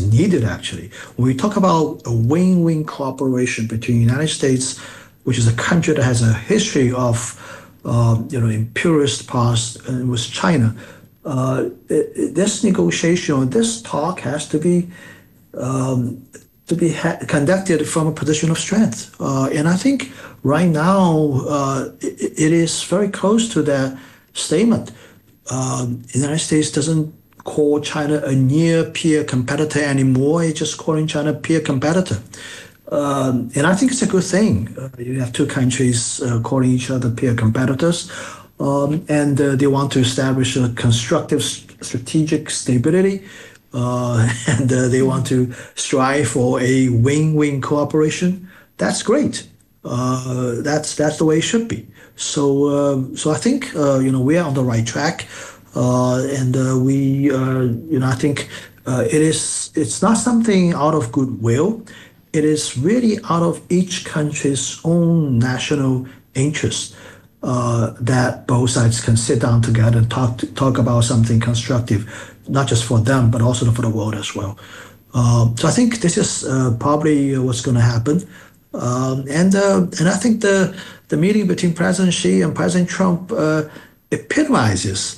needed, actually. When we talk about a win-win cooperation between the United States, which is a country that has a history of imperialist past, and with China, this negotiation, this talk has to be conducted from a position of strength. And I think right now it is very close to that statement. The United States doesn't call China a near peer competitor anymore. It's just calling China a peer competitor. And I think it's a good thing. You have two countries calling each other peer competitors, and they want to establish a constructive strategic stability, and they want to strive for a win-win cooperation. That's great. That's the way it should be. So I think we are on the right track, and I think it's not something out of goodwill. It is really out of each country's own national interest that both sides can sit down together and talk about something constructive, not just for them, but also for the world as well. So I think this is probably what's going to happen. And I think the meeting between President Xi and President Trump epitomizes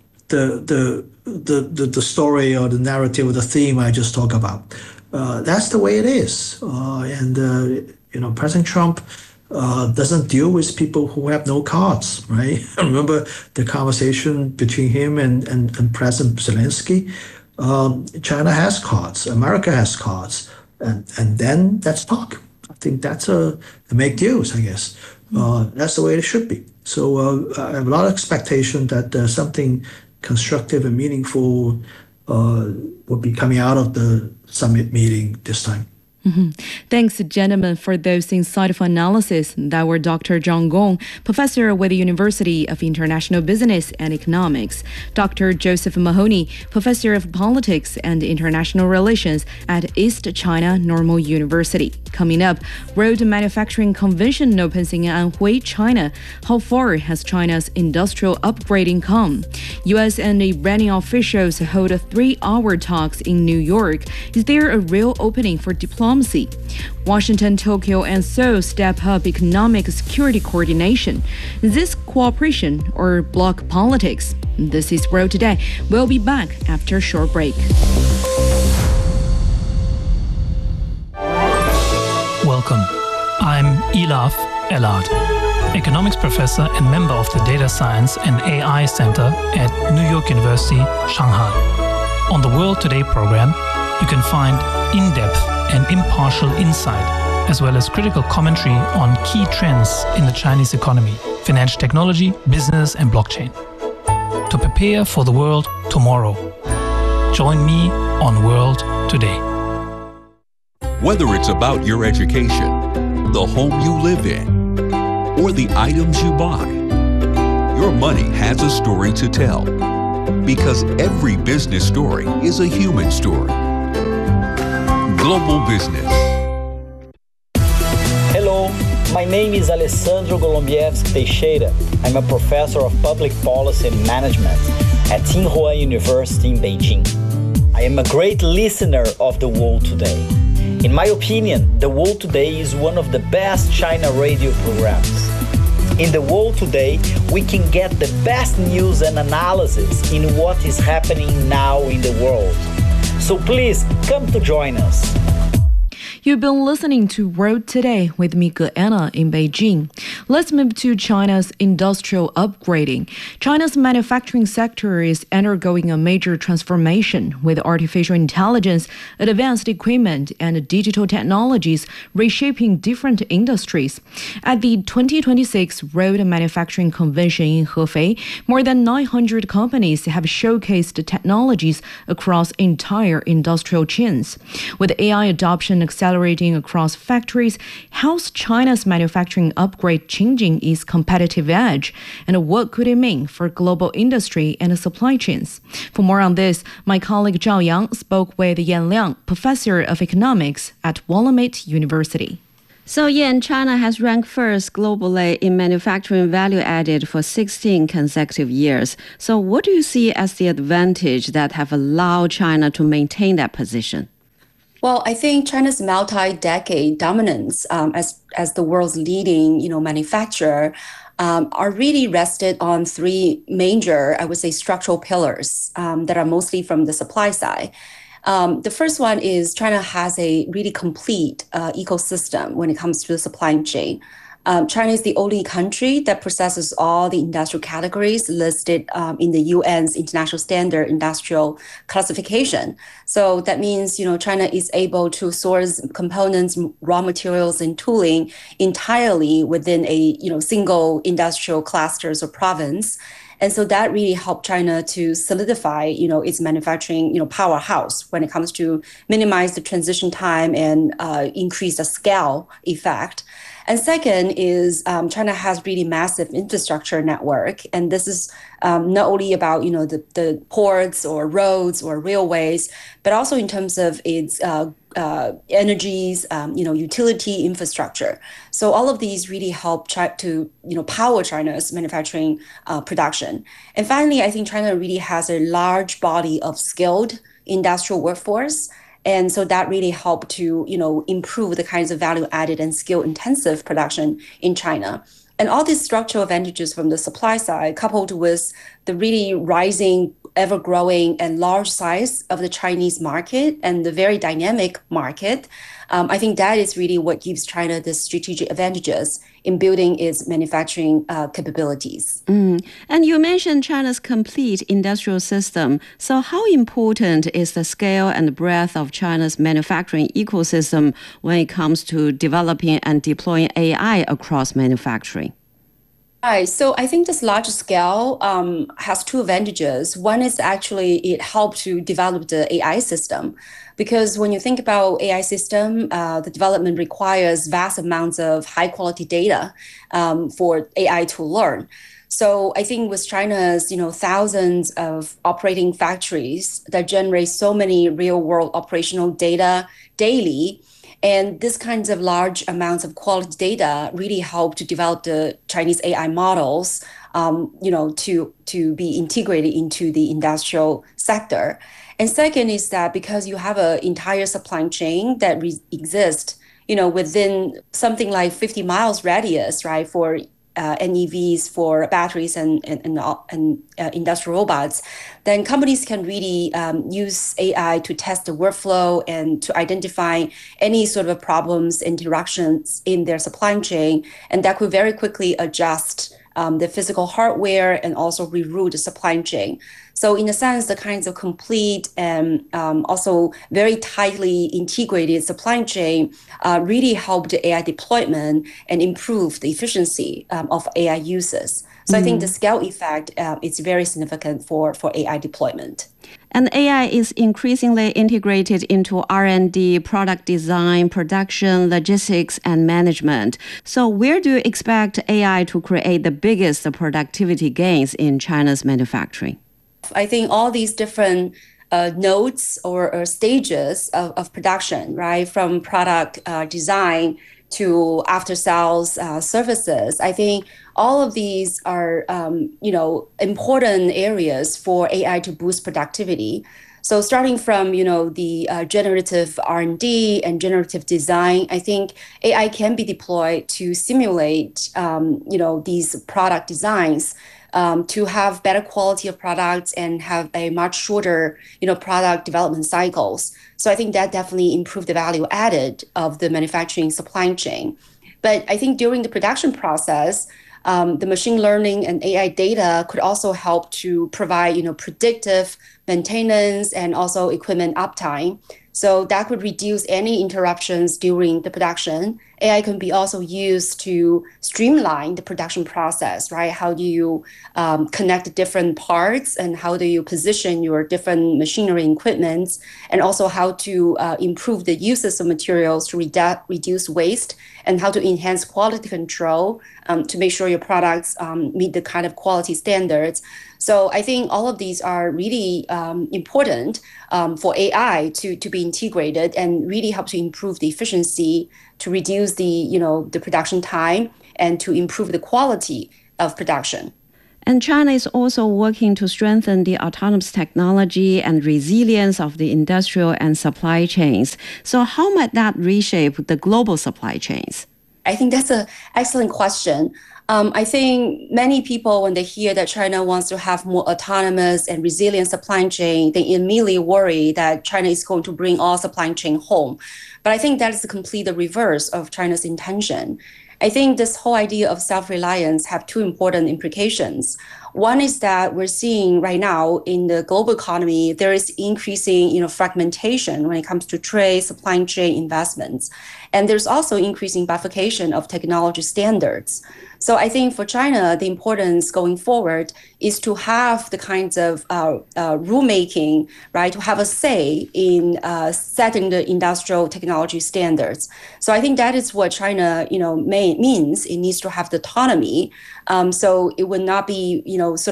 the story or the narrative or the theme I just talked about. That's the way it is. President Trump doesn't deal with people who have no cards, right? Remember the conversation between him and President Zelensky? China has cards, America has cards, and then let's talk. I think that's a make deals, I guess. That's the way it should be. So I have a lot of expectation that something constructive and meaningful will be coming out of the summit meeting this time. Thanks, gentlemen, for those insightful analysis. That were Dr. Zhang Gong, professor with the University of International Business and Economics, Dr. Joseph Mahoney, professor of Politics and International Relations at East China Normal University. Coming up, World Manufacturing Convention opens in Anhui, China. How far has China's industrial upgrading come? U.S. and Iranian officials hold 3-hour talks in New York. Is there a real opening for diplomacy? Washington, Tokyo, and Seoul step up economic security coordination. Is this cooperation or bloc politics? This is World Today. We'll be back after a short break. Welcome. I'm Elaf Elad, economics professor and member of the Data Science and AI Center at New York University, Shanghai. On the World Today program, you can find in-depth and impartial insight, as well as critical commentary on key trends in the Chinese economy, financial technology, business, and blockchain. To prepare for the world tomorrow, join me on World Today. Whether it's about your education, the home you live in, or the items you buy, your money has a story to tell. Because every business story is a human story. Global Business. Hello, my name is Alessandro Golombieski Teixeira. I'm a professor of public policy and management at Tsinghua University in Beijing. I am a great listener of The World Today. In my opinion, The World Today is one of the best China radio programs. In The World Today, we can get the best news and analysis in what is happening now in the world. So please come to join us. You've been listening to World Today with me, Anna, in Beijing. Let's move to China's industrial upgrading. China's manufacturing sector is undergoing a major transformation with artificial intelligence, advanced equipment, and digital technologies reshaping different industries. At the 2026 World Manufacturing Convention in Hefei, more than 900 companies have showcased technologies across entire industrial chains. With AI adoption accelerating across factories, how's China's manufacturing upgrade changing its competitive edge? And what could it mean for global industry and supply chains? For more on this, my colleague Zhao Yang spoke with Yan Liang, professor of economics at Willamette University. So Yan, China has ranked first globally in manufacturing value added for 16 consecutive years. So what do you see as the advantage that have allowed China to maintain that position? Well, I think China's multi-decade dominance as the world's leading, manufacturer are really rested on three major, I would say, structural pillars that are mostly from the supply side. The first one is China has a really complete ecosystem when it comes to the supply chain. China is the only country that possesses all the industrial categories listed in the UN's International Standard Industrial Classification. So that means, China is able to source components, raw materials, and tooling entirely within a, single industrial clusters or province. And so that really helped China to solidify, its manufacturing, powerhouse when it comes to minimize the transition time and increase the scale effect. And second is China has really massive infrastructure network, and this is not only about the ports or roads or railways, but also in terms of its energies, utility infrastructure. So all of these really help to power China's manufacturing production. And finally, I think China really has a large body of skilled industrial workforce. And so that really helped to, improve the kinds of value added and skill intensive production in China. And all these structural advantages from the supply side, coupled with the really rising, ever growing and large size of the Chinese market and the very dynamic market, I think that is really what gives China the strategic advantages in building its manufacturing capabilities. And you mentioned China's complete industrial system. So how important is the scale and breadth of China's manufacturing ecosystem when it comes to developing and deploying AI across manufacturing? Right. So I think this large scale has two advantages. One is actually it helped to develop the AI system, because when you think about AI system, the development requires vast amounts of high quality data for AI to learn. So I think with China's, thousands of operating factories that generate so many real world operational data daily, and this kinds of large amounts of quality data really help to develop the Chinese AI models, to be integrated into the industrial sector. And second is that because you have an entire supply chain that exists, within something like 50 miles radius, right, for NEVs, for batteries and industrial robots, then companies can really use AI to test the workflow and to identify any sort of problems, interruptions in their supply chain. And that could very quickly adjust the physical hardware and also reroute the supply chain. So in a sense, the kinds of complete and also very tightly integrated supply chain really help the AI deployment and improve the efficiency of AI uses. So I think the scale effect is very significant for AI deployment. And AI is increasingly integrated into R&D, product design, production, logistics, and management. So where do you expect AI to create the biggest productivity gains in China's manufacturing? I think all these different nodes or stages of production, right, from product design to after sales services, I think all of these are, important areas for AI to boost productivity. So starting from, the generative R&D and generative design, I think AI can be deployed to simulate, these product designs to have better quality of products and have a much shorter, product development cycles. So I think that definitely improved the value added of the manufacturing supply chain. But I think during the production process, the machine learning and AI data could also help to provide, predictive maintenance and also equipment uptime. So that could reduce any interruptions during the production. AI can be also used to streamline the production process, right? How do you connect different parts and how do you position your different machinery and equipment, and also how to improve the uses of materials to reduce waste, and how to enhance quality control to make sure your products meet the kind of quality standards. So I think all of these are really important for AI to be integrated and really help to improve the efficiency, to reduce the production time, and to improve the quality of production. And China is also working to strengthen the autonomous technology and resilience of the industrial and supply chains. So how might that reshape the global supply chains? I think that's an excellent question. I think many people, when they hear that China wants to have more autonomous and resilient supply chain, they immediately worry that China is going to bring all supply chain home. But I think that is the complete reverse of China's intention. I think this whole idea of self-reliance have two important implications. One is that we're seeing right now in the global economy, there is increasing, fragmentation when it comes to trade, supply chain investments. And there's also increasing bifurcation of technology standards. So I think for China, the importance going forward is to have the kinds of rulemaking, right, to have a say in setting the industrial technology standards. So I think that is what China, means. It needs to have the autonomy. So it would not be,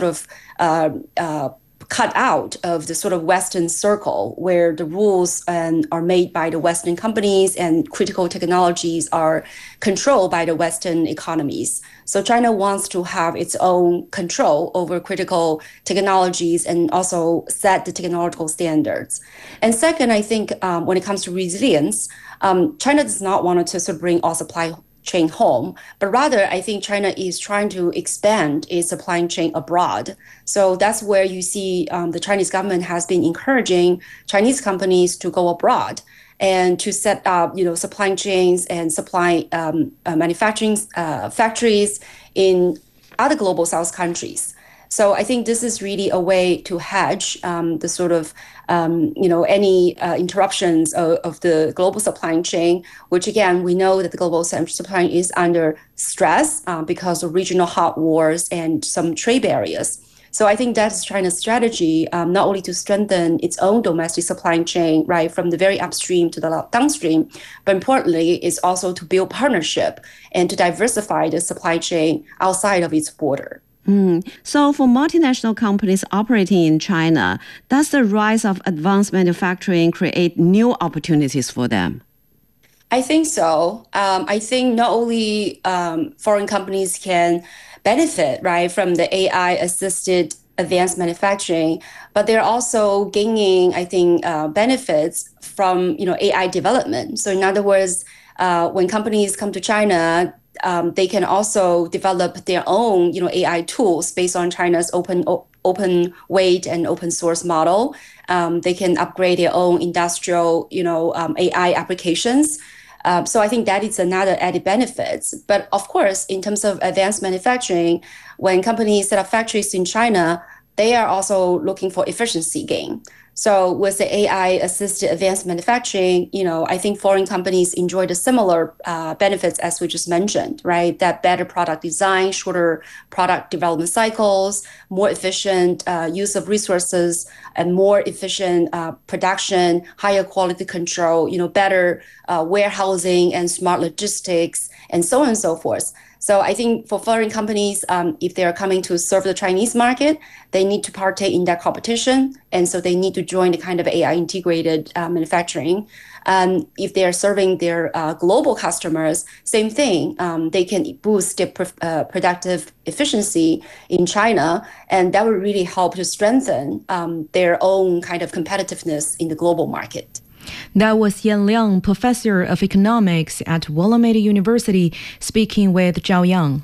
cut out of the sort of Western circle where the rules are made by the Western companies and critical technologies are controlled by the Western economies. So China wants to have its own control over critical technologies and also set the technological standards. And second, I think when it comes to resilience, China does not want to sort of bring all supply chain home, but rather I think China is trying to expand its supply chain abroad. So that's where you see the Chinese government has been encouraging Chinese companies to go abroad and to set up, supply chains and supply manufacturing factories in other global South countries. So I think this is really a way to hedge the sort of, any interruptions of the global supply chain, which again, we know that the global supply chain is under stress because of regional hot wars and some trade barriers. So I think that's China's strategy, not only to strengthen its own domestic supply chain, right, from the very upstream to the downstream, but importantly, is also to build partnership and to diversify the supply chain outside of its border. So for multinational companies operating in China, does the rise of advanced manufacturing create new opportunities for them? I think so. I think not only foreign companies can benefit, right, from the AI-assisted advanced manufacturing, but they're also gaining, I think, benefits from, AI development. So in other words, when companies come to China, they can also develop their own, AI tools based on China's open weight and open source model. They can upgrade their own industrial, AI applications. So I think that is another added benefit. But of course, in terms of advanced manufacturing, when companies set up factories in China, they are also looking for efficiency gain. So with the AI-assisted advanced manufacturing, I think foreign companies enjoy the similar benefits as we just mentioned, right? That better product design, shorter product development cycles, more efficient use of resources, and more efficient production, higher quality control, better warehousing and smart logistics, and so on and so forth. So I think for foreign companies, if they're coming to serve the Chinese market, they need to partake in that competition. And so they need to join the kind of AI integrated manufacturing. If they're serving their global customers, same thing. They can boost their productive efficiency in China. And that will really help to strengthen their own kind of competitiveness in the global market. That was Yan Liang, professor of economics at Willamette University, speaking with Zhao Yang.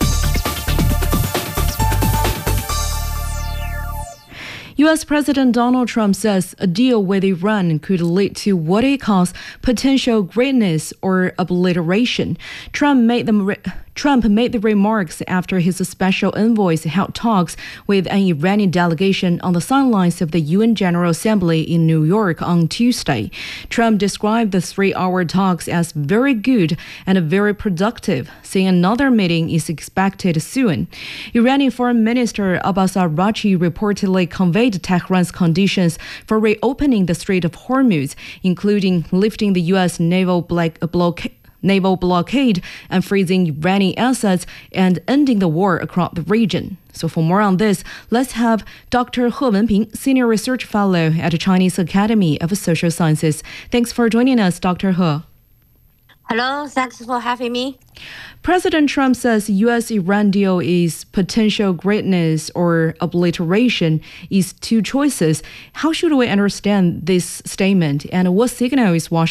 U.S. President Donald Trump says a deal with Iran could lead to what he calls potential greatness or obliteration. Trump made the remarks after his special envoy held talks with an Iranian delegation on the sidelines of the UN General Assembly in New York on Tuesday. Trump described the 3-hour talks as very good and very productive, saying another meeting is expected soon. Iranian Foreign Minister Abbas Araghchi reportedly conveyed Tehran's conditions for reopening the Strait of Hormuz, including lifting the U.S. naval blockade and freezing Iranian assets and ending the war across the region. So for more on this, let's have Dr. He Wenping, Senior Research Fellow at the Chinese Academy of Social Sciences. Thanks for joining us, Dr. He. Hello, thanks for having me. President Trump says U.S.-Iran deal is potential greatness or obliteration is two choices. How should we understand this statement, and what signal is Washington